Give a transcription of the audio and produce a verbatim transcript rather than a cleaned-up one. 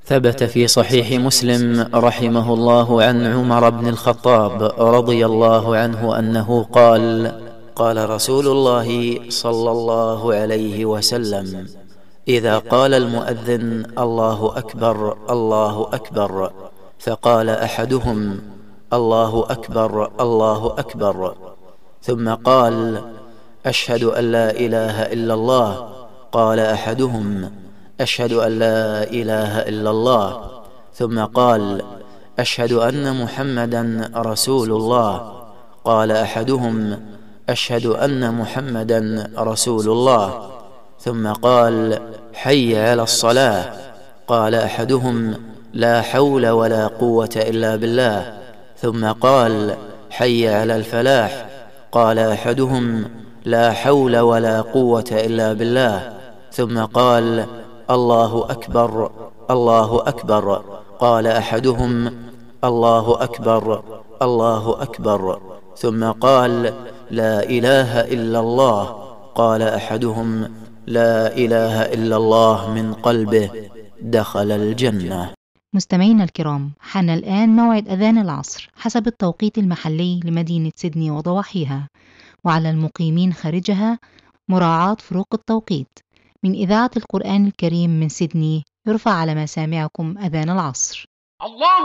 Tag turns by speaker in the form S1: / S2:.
S1: ثبت في صحيح مسلم رحمه الله عن عمر بن الخطاب رضي الله عنه أنه قال: قال رسول الله صلى الله عليه وسلم: إذا قال المؤذن الله أكبر الله أكبر، فقال أحدهم الله أكبر الله أكبر، ثم قال أشهد أن لا إله إلا الله، قال أحدهم أشهد أن لا إله إلا الله، ثم قال أشهد أن محمدا رسول الله، قال أحدهم أشهد أن محمدا رسول الله، ثم قال حي على الصلاة، قال أحدهم لا حول ولا قوة إلا بالله، ثم قال حي على الفلاح، قال أحدهم لا حول ولا قوة إلا بالله، ثم قال الله أكبر الله أكبر، قال أحدهم الله أكبر الله أكبر، ثم قال لا إله إلا الله، قال أحدهم لا إله إلا الله من قلبه دخل الجنة.
S2: مستمعينا الكرام، حان الآن موعد أذان العصر حسب التوقيت المحلي لمدينة سيدني وضواحيها، وعلى المقيمين خارجها مراعاة فروق التوقيت. من إذاعة القرآن الكريم من سيدني يرفع على مسامعكم أذان العصر. الله